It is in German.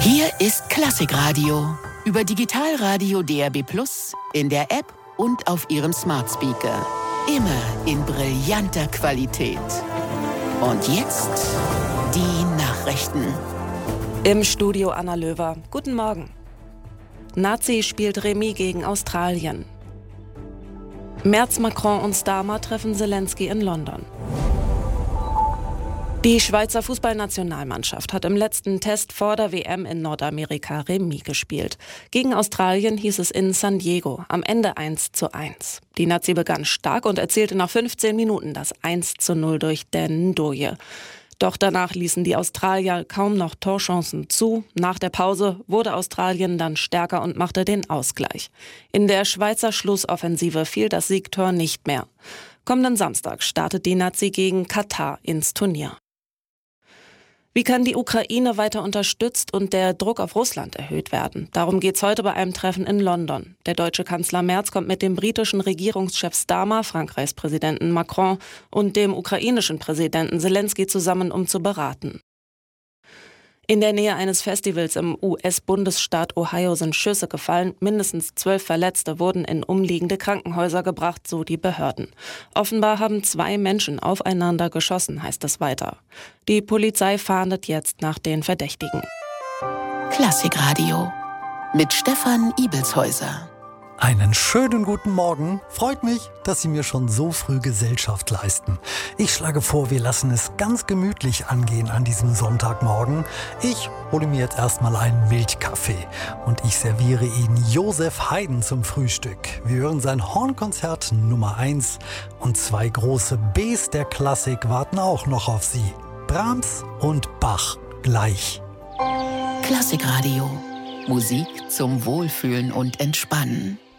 Hier ist Klassikradio. Über Digitalradio DAB+, in der App und auf Ihrem Smart Speaker. Immer in brillanter Qualität. Und jetzt die Nachrichten. Im Studio Anna Löwer. Guten Morgen. Nazi spielt Remis gegen Australien. Merz, Macron und Starmer treffen Zelensky in London. Die Schweizer Fußballnationalmannschaft hat im letzten Test vor der WM in Nordamerika Remis gespielt. Gegen Australien hieß es in San Diego, am Ende 1:1. Die Nazi begann stark und erzielte nach 15 Minuten das 1:0 durch Dan Ndoye. Doch danach ließen die Australier kaum noch Torchancen zu. Nach der Pause wurde Australien dann stärker und machte den Ausgleich. In der Schweizer Schlussoffensive fiel das Siegtor nicht mehr. Kommenden Samstag startet die Nazi gegen Katar ins Turnier. Wie kann die Ukraine weiter unterstützt und der Druck auf Russland erhöht werden? Darum geht's heute bei einem Treffen in London. Der deutsche Kanzler Merz kommt mit dem britischen Regierungschef Starmer, Frankreichs Präsidenten Macron und dem ukrainischen Präsidenten Zelensky zusammen, um zu beraten. In der Nähe eines Festivals im US-Bundesstaat Ohio sind Schüsse gefallen. Mindestens 12 Verletzte wurden in umliegende Krankenhäuser gebracht, so die Behörden. Offenbar haben 2 Menschen aufeinander geschossen, heißt es weiter. Die Polizei fahndet jetzt nach den Verdächtigen. Klassikradio mit Stefan Ibelshäuser. Einen schönen guten Morgen. Freut mich, dass Sie mir schon so früh Gesellschaft leisten. Ich schlage vor, wir lassen es ganz gemütlich angehen an diesem Sonntagmorgen. Ich hole mir jetzt erstmal einen Milchkaffee und ich serviere Ihnen Josef Haydn zum Frühstück. Wir hören sein Hornkonzert Nummer 1 und 2 große Bs der Klassik warten auch noch auf Sie. Brahms und Bach gleich. Klassikradio. Musik zum Wohlfühlen und Entspannen.